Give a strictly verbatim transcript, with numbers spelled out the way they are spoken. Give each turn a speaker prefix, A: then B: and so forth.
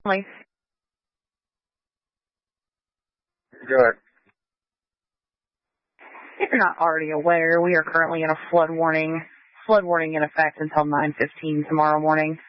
A: Like,
B: Good.
A: if you're not already aware, we are currently in a flood warning. Flood warning in effect until nine fifteen tomorrow morning.